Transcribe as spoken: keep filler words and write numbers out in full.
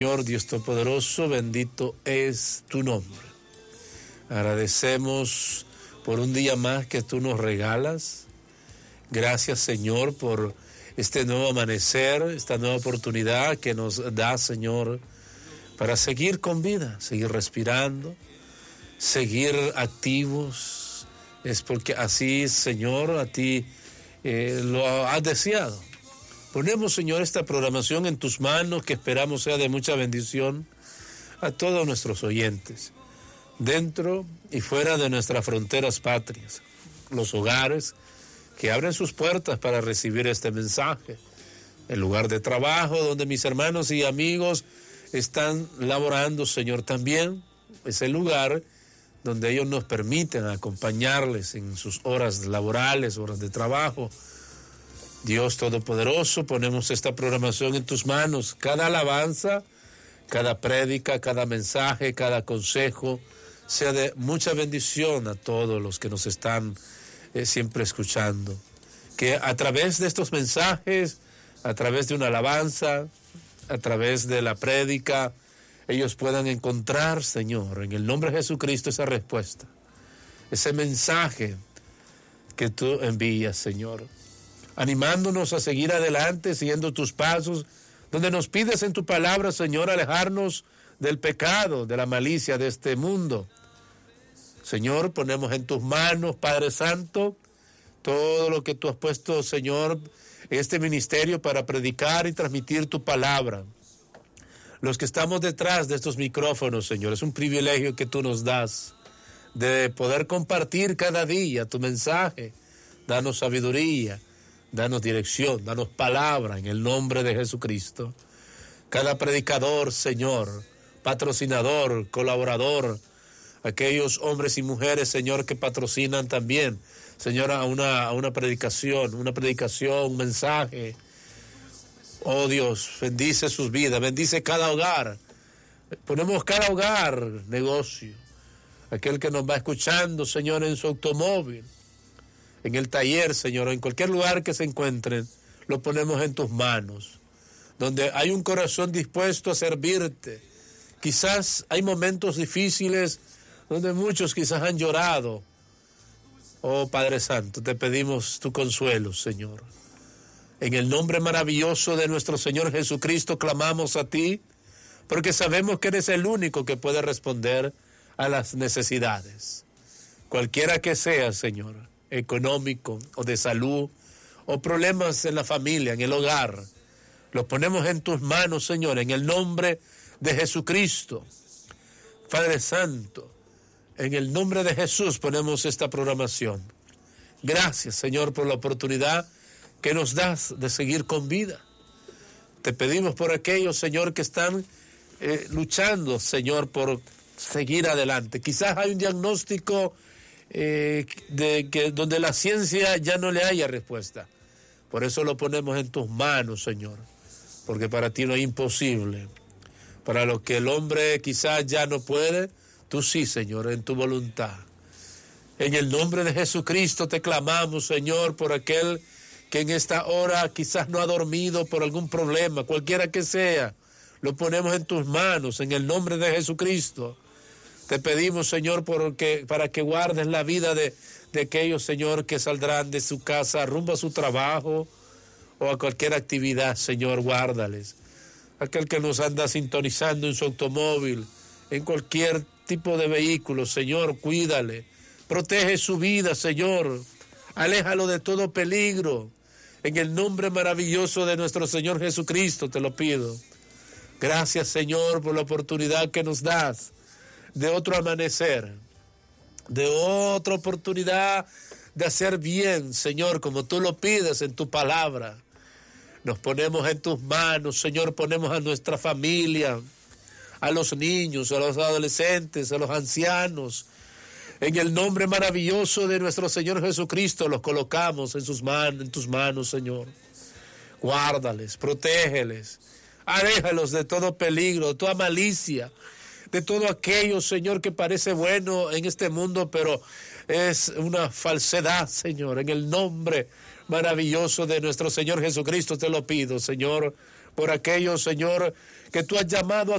Señor, Dios Todopoderoso, bendito es tu nombre. Agradecemos por un día más que tú nos regalas. Gracias, Señor, por este nuevo amanecer, esta nueva oportunidad que nos da, Señor, para seguir con vida, seguir respirando, seguir activos. Es porque así, Señor, a ti eh, lo has deseado. Ponemos, Señor, esta programación en tus manos, que esperamos sea de mucha bendición a todos nuestros oyentes, dentro y fuera de nuestras fronteras patrias, los hogares que abren sus puertas para recibir este mensaje, el lugar de trabajo donde mis hermanos y amigos están laborando, Señor, también es el lugar donde ellos nos permiten acompañarles en sus horas laborales, horas de trabajo. Dios Todopoderoso, ponemos esta programación en tus manos, cada alabanza, cada prédica, cada mensaje, cada consejo, sea de mucha bendición a todos los que nos están eh, siempre escuchando. Que a través de estos mensajes, a través de una alabanza, a través de la prédica, ellos puedan encontrar, Señor, en el nombre de Jesucristo, esa respuesta, ese mensaje que tú envías, Señor, animándonos a seguir adelante, siguiendo tus pasos, donde nos pides en tu palabra, Señor, alejarnos del pecado, de la malicia de este mundo. Señor, ponemos en tus manos, Padre Santo, todo lo que tú has puesto, Señor, en este ministerio para predicar y transmitir tu palabra. Los que estamos detrás de estos micrófonos, Señor, es un privilegio que tú nos das de poder compartir cada día tu mensaje. Danos sabiduría, danos dirección, danos palabra en el nombre de Jesucristo. Cada predicador, Señor, patrocinador, colaborador, aquellos hombres y mujeres, Señor, que patrocinan también, Señor, a una, a una predicación, una predicación, un mensaje. Oh Dios, bendice sus vidas, bendice cada hogar. Ponemos cada hogar, negocio. Aquel que nos va escuchando, Señor, en su automóvil, en el taller, Señor, o en cualquier lugar que se encuentren, lo ponemos en tus manos. Donde hay un corazón dispuesto a servirte. Quizás hay momentos difíciles donde muchos quizás han llorado. Oh Padre Santo, te pedimos tu consuelo, Señor. En el nombre maravilloso de nuestro Señor Jesucristo clamamos a ti, porque sabemos que eres el único que puede responder a las necesidades. Cualquiera que sea, Señor, económico o de salud, o problemas en la familia, en el hogar, los ponemos en tus manos, Señor, en el nombre de Jesucristo. Padre Santo, en el nombre de Jesús ponemos esta programación. Gracias, Señor, por la oportunidad que nos das de seguir con vida. Te pedimos por aquellos, Señor, que están eh, luchando, Señor, por seguir adelante. Quizás hay un diagnóstico eh, de que donde la ciencia ya no le haya respuesta. Por eso lo ponemos en tus manos, Señor, porque para ti no es imposible. Para lo que el hombre quizás ya no puede, tú sí, Señor, en tu voluntad. En el nombre de Jesucristo te clamamos, Señor, por aquel que en esta hora quizás no ha dormido por algún problema, cualquiera que sea, lo ponemos en tus manos, en el nombre de Jesucristo. Te pedimos, Señor, porque, para que guardes la vida de, de aquellos, Señor, que saldrán de su casa rumbo a su trabajo o a cualquier actividad, Señor, guárdales. Aquel que nos anda sintonizando en su automóvil, en cualquier tipo de vehículo, Señor, cuídale, protege su vida, Señor, aléjalo de todo peligro. En el nombre maravilloso de nuestro Señor Jesucristo te lo pido. Gracias, Señor, por la oportunidad que nos das de otro amanecer, de otra oportunidad de hacer bien, Señor, como tú lo pides en tu palabra. Nos ponemos en tus manos, Señor, ponemos a nuestra familia, a los niños, a los adolescentes, a los ancianos. En el nombre maravilloso de nuestro Señor Jesucristo los colocamos en sus manos, en tus manos, Señor. Guárdales, protégeles, aléjalos de todo peligro, de toda malicia, de todo aquello, Señor, que parece bueno en este mundo, pero es una falsedad, Señor. En el nombre maravilloso de nuestro Señor Jesucristo te lo pido, Señor, por aquellos, Señor, que tú has llamado a